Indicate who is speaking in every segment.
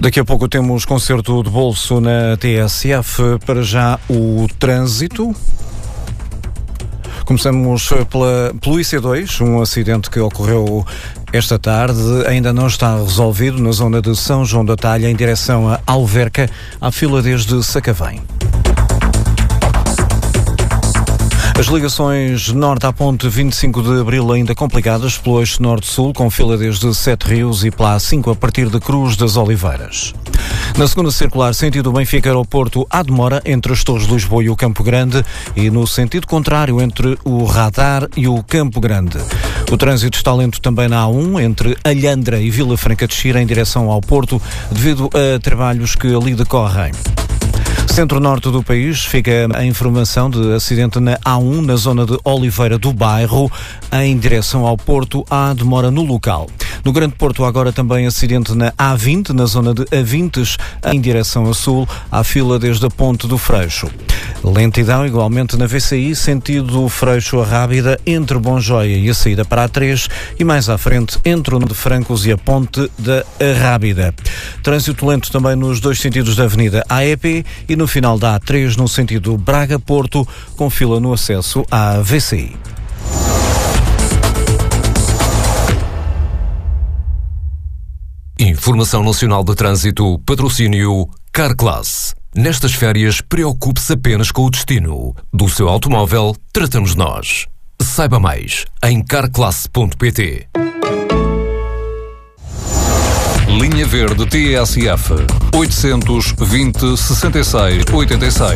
Speaker 1: Daqui a pouco temos concerto de bolso na TSF. Para já o trânsito. Começamos pelo IC2, um acidente que ocorreu esta tarde, ainda não está resolvido na zona de São João da Talha, em direção a Alverca, à fila desde Sacavém. As ligações norte à ponte 25 de Abril ainda complicadas pelo eixo norte-sul, com fila desde Sete Rios e pela A5 a partir de Cruz das Oliveiras. Na segunda circular, sentido Benfica-Aeroporto, há demora entre as Torres de Lisboa e o Campo Grande e no sentido contrário entre o Radar e o Campo Grande. O trânsito está lento também na A1, entre Alhandra e Vila Franca de Xira, em direção ao Porto, devido a trabalhos que ali decorrem. Centro-norte do país, fica a informação de acidente na A1, na zona de Oliveira do Bairro, em direção ao Porto, há demora no local. No Grande Porto, agora também acidente na A20, na zona de Avintes, em direção a sul, há fila desde a Ponte do Freixo. Lentidão igualmente na VCI, sentido Freixo a Rábida, entre Bonjoia e a saída para a A3, e mais à frente, entre o de Francos e a Ponte da Rábida. Trânsito lento também nos dois sentidos da Avenida AEP e no final da A3, no sentido Braga-Porto, com fila no acesso à VCI.
Speaker 2: Informação Nacional de Trânsito, patrocínio Carclass. Nestas férias, preocupe-se apenas com o destino. Do seu automóvel, tratamos nós. Saiba mais em carclass.pt. Linha Verde TSF 820 66 86.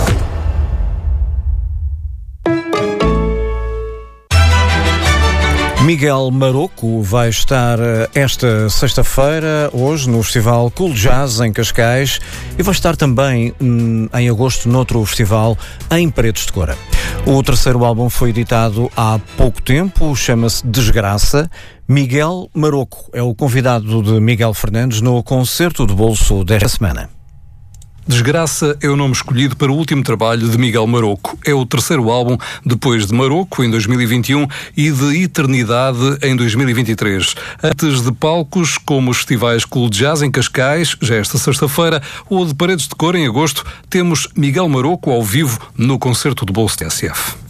Speaker 1: Miguel Maroco vai estar esta sexta-feira, hoje, no Festival Cool Jazz em Cascais, e vai estar também em agosto noutro festival em Paredes de Cora. O terceiro álbum foi editado há pouco tempo, chama-se Desgraça. Miguel Maroco é o convidado de Miguel Fernandes no concerto de bolso desta semana.
Speaker 3: Desgraça é o nome escolhido para o último trabalho de Miguel Maroco. É o terceiro álbum depois de Maroco, em 2021, e de Eternidade, em 2023. Antes de palcos como os festivais Cool Jazz em Cascais, já esta sexta-feira, ou de Paredes de Cora, em agosto, temos Miguel Maroco ao vivo no concerto de bolso TSF.